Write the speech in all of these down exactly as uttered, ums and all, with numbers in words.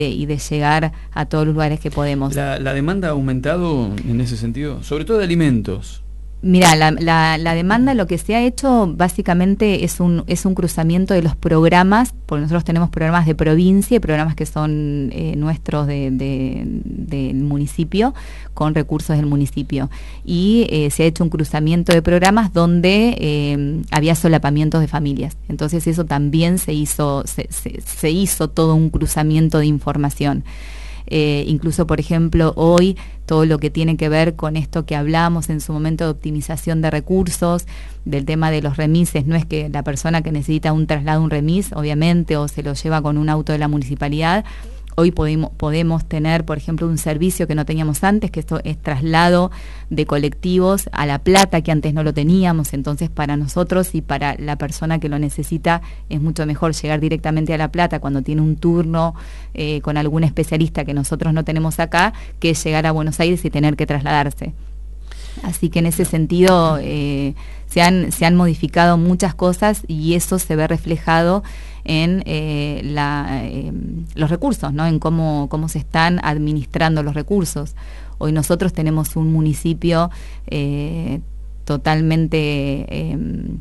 y de llegar a todos los lugares que podemos. ¿La, la demanda ha aumentado en ese sentido? Sobre todo de alimentos. Mira, la, la, la demanda, lo que se ha hecho básicamente es un es un cruzamiento de los programas, porque nosotros tenemos programas de provincia y programas que son eh, nuestros de, de, del municipio, con recursos del municipio. Y eh, se ha hecho un cruzamiento de programas donde eh, había solapamientos de familias. Entonces eso también se hizo, se, se, se hizo todo un cruzamiento de información. Eh, incluso, por ejemplo, hoy todo lo que tiene que ver con esto que hablamos en su momento de optimización de recursos, del tema de los remises, no es que la persona que necesita un traslado, un remis, obviamente, o se lo lleva con un auto de la municipalidad. Hoy podemos, podemos tener, por ejemplo, un servicio que no teníamos antes, que esto es traslado de colectivos a La Plata, que antes no lo teníamos. Entonces, para nosotros y para la persona que lo necesita, es mucho mejor llegar directamente a La Plata cuando tiene un turno eh, con algún especialista que nosotros no tenemos acá, que llegar a Buenos Aires y tener que trasladarse. Así que en ese sentido eh, se han, se han modificado muchas cosas y eso se ve reflejado en eh, la, eh, los recursos, ¿no? En cómo, cómo se están administrando los recursos. Hoy nosotros tenemos un municipio eh, totalmente eh,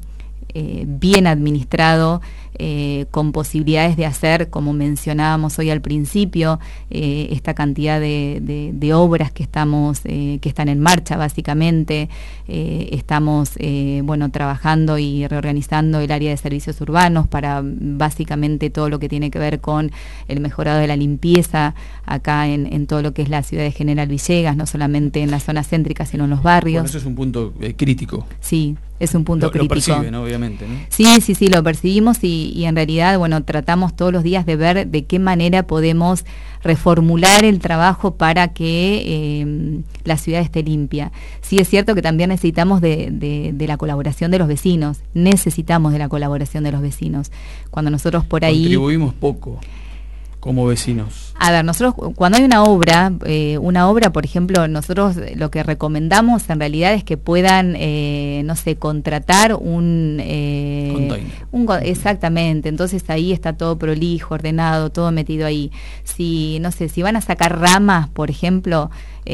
eh, bien administrado, eh, con posibilidades de hacer, como mencionábamos hoy al principio, eh, esta cantidad de, de, de obras que estamos eh, que están en marcha básicamente. Eh, estamos eh, bueno trabajando y reorganizando el área de servicios urbanos para básicamente todo lo que tiene que ver con el mejorado de la limpieza acá en, en todo lo que es la ciudad de General Villegas, no solamente en la zona céntrica, sino en los barrios. Bueno, eso es un punto eh, crítico. Sí, es un punto lo, crítico. Lo perciben, obviamente, ¿no? Sí, sí, sí, lo percibimos y, y en realidad, bueno, tratamos todos los días de ver de qué manera podemos reformular el trabajo para que eh, la ciudad esté limpia. Sí es cierto que también necesitamos de, de, de la colaboración de los vecinos, necesitamos de la colaboración de los vecinos. Cuando nosotros por ahí... Contribuimos poco como vecinos. A ver, nosotros cuando hay una obra, eh, una obra, por ejemplo, nosotros lo que recomendamos en realidad es que puedan, eh, no sé, contratar un... Eh, Container. Un, exactamente, entonces ahí está todo prolijo, ordenado, todo metido ahí. Si, no sé, si van a sacar ramas, por ejemplo,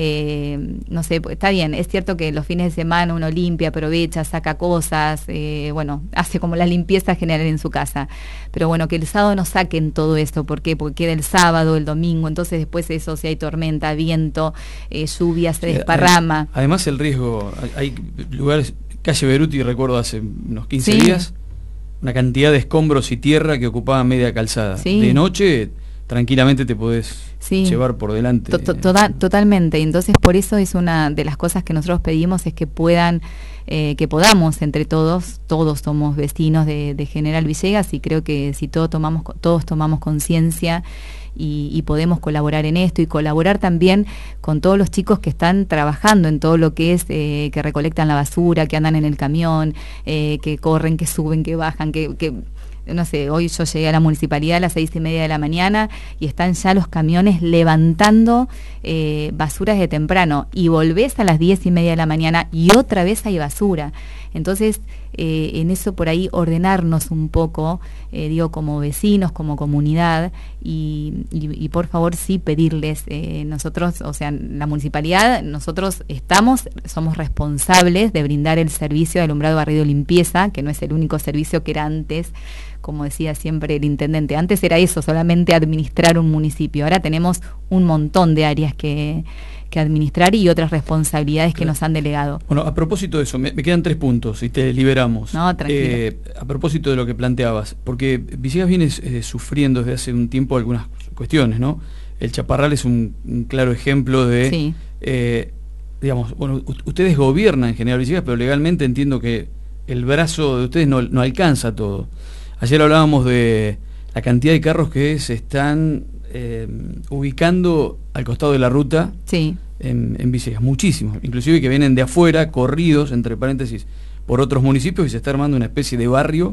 eh, no sé, está bien, es cierto que los fines de semana uno limpia, aprovecha, saca cosas, eh, bueno, hace como la limpieza general en su casa, pero bueno, que el sábado no saquen todo esto, ¿por qué? Porque queda el sábado, el domingo, entonces después eso, si hay tormenta, viento, eh, lluvia, se desparrama. Además el riesgo, hay lugares, calle Beruti, recuerdo hace unos quince ¿Sí? días, una cantidad de escombros y tierra que ocupaban media calzada. ¿Sí? De noche tranquilamente te podés sí. llevar por delante. To -to Toda, totalmente, entonces por eso es una de las cosas que nosotros pedimos, es que puedan, eh, que podamos entre todos, todos somos vecinos de, de General Villegas y creo que si todos tomamos, todos tomamos conciencia y, y podemos colaborar en esto y colaborar también con todos los chicos que están trabajando en todo lo que es, eh, que recolectan la basura, que andan en el camión, eh, que corren, que suben, que bajan, que... que no sé, hoy yo llegué a la municipalidad a las seis y media de la mañana y están ya los camiones levantando eh, basuras de temprano y volvés a las diez y media de la mañana y otra vez hay basura. Entonces, eh, en eso por ahí ordenarnos un poco, eh, digo, como vecinos, como comunidad y, y, y por favor sí pedirles, eh, nosotros, o sea, la municipalidad, nosotros estamos, somos responsables de brindar el servicio de alumbrado, barrido y limpieza, que no es el único servicio que era antes, como decía siempre el intendente. Antes era eso, solamente administrar un municipio. Ahora tenemos un montón de áreas que, que administrar y otras responsabilidades claro. que nos han delegado. Bueno, a propósito de eso, me, me quedan tres puntos y te liberamos. No, tranquilo. Eh, a propósito de lo que planteabas, porque Villegas viene eh, sufriendo desde hace un tiempo algunas cuestiones, ¿no? El Chaparral es un, un claro ejemplo de... Sí. Eh, digamos, bueno, ustedes gobiernan en General Villegas, pero legalmente entiendo que el brazo de ustedes no, no alcanza todo. Ayer hablábamos de la cantidad de carros que se están eh, ubicando al costado de la ruta sí. en, en Villegas, muchísimos, inclusive que vienen de afuera, corridos, entre paréntesis, por otros municipios y se está armando una especie de barrio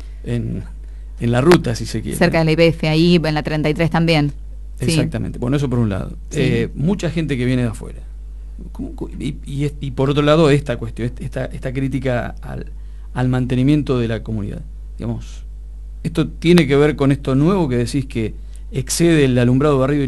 en, en la ruta, si se quiere. Cerca de la I P F, ahí en la treinta y tres también. Exactamente, sí. Bueno, eso por un lado. Sí. Eh, mucha gente que viene de afuera. Y, y, y por otro lado, esta cuestión, esta, esta crítica al, al mantenimiento de la comunidad. Digamos, esto tiene que ver con esto nuevo que decís que excede el alumbrado barrido